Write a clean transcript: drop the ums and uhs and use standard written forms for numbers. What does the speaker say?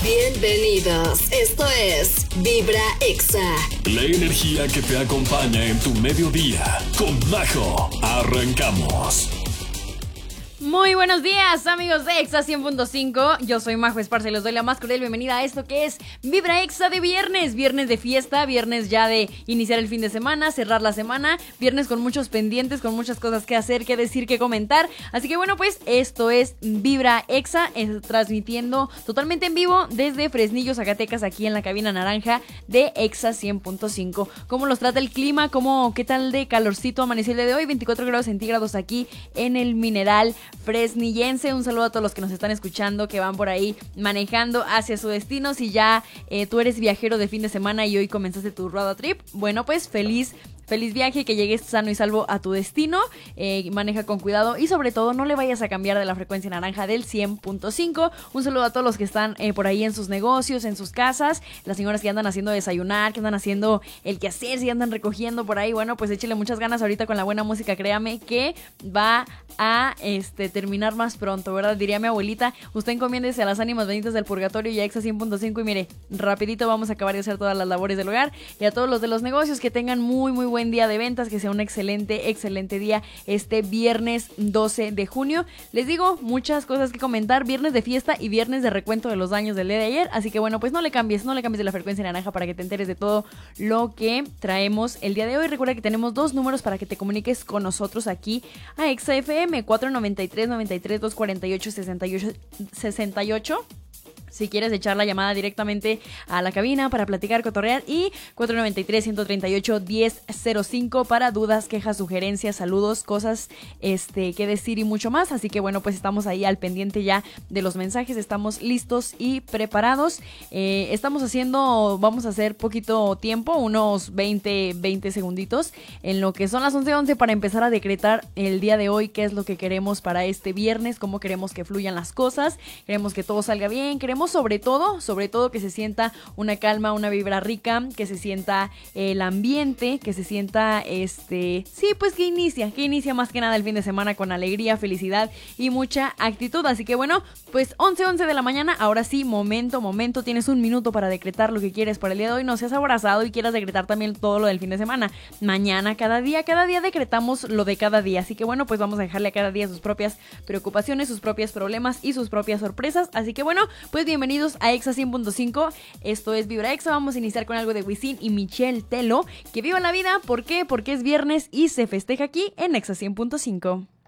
Bienvenidos, esto es Vibra Exa. La energía que te acompaña en tu mediodía. Con Majo, arrancamos. Muy buenos días, amigos de Exa 100.5. Yo soy Majo Esparza y les doy la más cordial bienvenida a esto que es Vibra Exa de viernes. Viernes de fiesta, viernes ya de iniciar el fin de semana, cerrar la semana. Viernes con muchos pendientes, con muchas cosas que hacer, que decir, que comentar. Así que bueno, pues esto es Vibra Exa, transmitiendo totalmente en vivo desde Fresnillo, Zacatecas, aquí en la cabina naranja de Exa 100.5. ¿Cómo los trata el clima? ¿Qué tal de calorcito amaneció el día de hoy? 24 grados centígrados aquí en el Mineral fresnillense. Un saludo a todos los que nos están escuchando, que van por ahí manejando hacia su destino. Si ya tú eres viajero de fin de semana y hoy comenzaste tu road trip, bueno, pues feliz viaje, que llegues sano y salvo a tu destino. Maneja con cuidado y sobre todo no le vayas a cambiar de la frecuencia naranja del 100.5. Un saludo a todos los que están por ahí en sus negocios, en sus casas, las señoras que andan haciendo desayunar, que andan haciendo el quehacer, si andan recogiendo por ahí. Bueno, pues échele muchas ganas ahorita con la buena música, créame que va a terminar más pronto, ¿verdad? Diría mi abuelita, usted encomiéndese a las ánimas benditas del purgatorio y a Exa 100.5 y mire, rapidito vamos a acabar de hacer todas las labores del hogar. Y a todos los de los negocios, que tengan muy buen día de ventas, que sea un excelente día este viernes 12 de junio. Les digo, muchas cosas que comentar, viernes de fiesta y viernes de recuento de los daños del día de ayer, así que bueno, pues no le cambies de la frecuencia naranja para que te enteres de todo lo que traemos el día de hoy. Recuerda que tenemos dos números para que te comuniques con nosotros aquí a Exa FM, 493-93-248-68. Si quieres echar la llamada directamente a la cabina para platicar, cotorrear, y 493-138-1005 para dudas, quejas, sugerencias, saludos, cosas que decir y mucho más. Así que bueno, pues estamos ahí al pendiente ya de los mensajes, estamos listos y preparados. Vamos a hacer poquito tiempo, unos 20 segunditos, en lo que son las 11:11 para empezar a decretar el día de hoy, qué es lo que queremos para este viernes, cómo queremos que fluyan las cosas, queremos que todo salga bien, queremos sobre todo que se sienta una calma, una vibra rica, que se sienta el ambiente, que se sienta pues que inicia más que nada el fin de semana con alegría, felicidad y mucha actitud. Así que bueno, pues 11:11 de la mañana, ahora sí, momento, tienes un minuto para decretar lo que quieres para el día de hoy. No seas abrazado y quieras decretar también todo lo del fin de semana. Mañana, cada día decretamos lo de cada día. Así que bueno, pues vamos a dejarle a cada día sus propias preocupaciones, sus propios problemas y sus propias sorpresas. Así que bueno, pues bienvenidos a Exa 100.5. Esto es Vibra Exa. Vamos a iniciar con algo de Wisin y Michelle Telo. Que viva la vida. ¿Por qué? Porque es viernes y se festeja aquí en Exa 100.5.